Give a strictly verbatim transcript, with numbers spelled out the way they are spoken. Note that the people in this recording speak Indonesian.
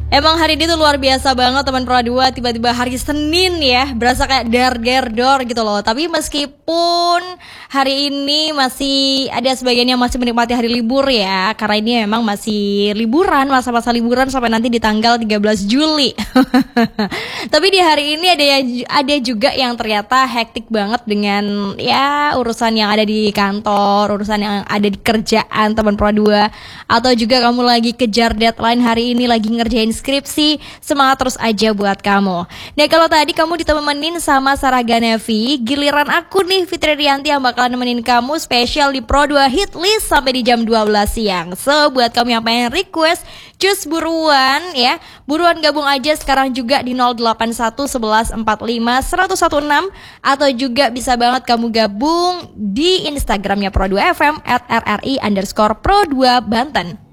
Emang hari ini tuh luar biasa banget teman Pro dua. Tiba-tiba hari Senin ya, berasa kayak dar der dor gitu loh. Tapi meskipun hari ini masih ada sebagian yang masih menikmati hari libur ya, karena ini memang masih liburan, masa-masa liburan sampai nanti di tanggal tiga belas Juli. Tapi di hari ini ada yang, ada juga yang ternyata hektik banget dengan ya urusan yang ada di kantor, urusan yang ada di kerjaan teman Pro dua, atau juga kamu lagi kejar deadline hari ini, lagi ngerjain skripsi. Semangat terus aja buat kamu. Nah, kalau tadi kamu ditemenin sama Sarah Ganevi, giliran aku nih Fitri Rianti yang bakalan nemenin kamu spesial di Pro dua Hit List sampai di jam dua belas siang. So, buat kamu yang pengen request, cus buruan ya. Buruan gabung aja sekarang juga di nol delapan satu sebelas empat lima seratus enam belas, atau juga bisa banget kamu gabung di Instagramnya Pro dua F M at R R I underscore Pro dua Banten.